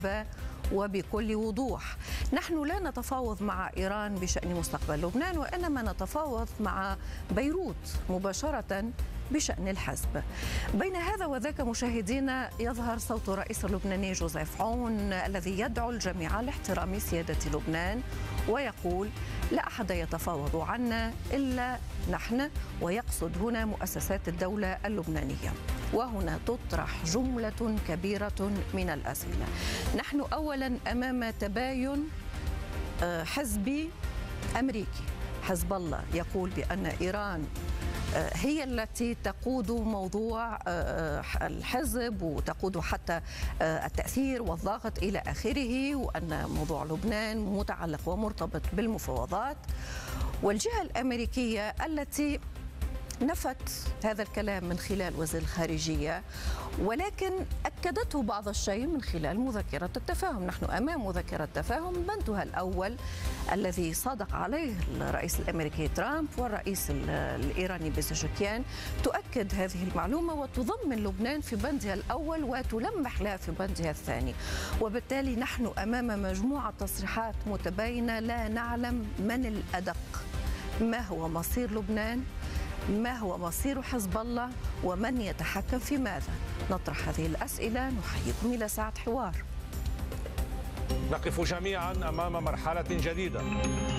وبكل وضوح. نحن لا نتفاوض مع إيران بشأن مستقبل لبنان، وإنما نتفاوض مع بيروت مباشرة بشأن الحزب. بين هذا وذاك مشاهدينا يظهر صوت الرئيس اللبناني جوزيف عون الذي يدعو الجميع لاحترام سيادة لبنان ويقول: لا أحد يتفاوض عنا إلا نحن، ويقصد هنا مؤسسات الدولة اللبنانية. وهنا تطرح جملة كبيرة من الأسئلة. نحن أولا أمام تباين حزبي أمريكي. حزب الله يقول بأن إيران هي التي تقود موضوع الحزب وتقود حتى التأثير والضغط إلى آخره، وأن موضوع لبنان متعلق ومرتبط بالمفاوضات. والجهة الأمريكية التي نفت هذا الكلام من خلال وزير الخارجية، ولكن أكدته بعض الشيء من خلال مذكرة التفاهم. نحن أمام مذكرة تفاهم بندها الأول الذي صادق عليه الرئيس الأمريكي ترامب والرئيس الإيراني بيزيشكيان، تؤكد هذه المعلومة وتضمن لبنان في بندها الأول وتلمح لها في بندها الثاني. وبالتالي نحن أمام مجموعة تصريحات متباينة، لا نعلم من الأدق، ما هو مصير لبنان، ما هو مصير حزب الله، ومن يتحكم في ماذا. نطرح هذه الأسئلة. نحييكم إلى ساعة حوار. نقف جميعا أمام مرحلة جديدة.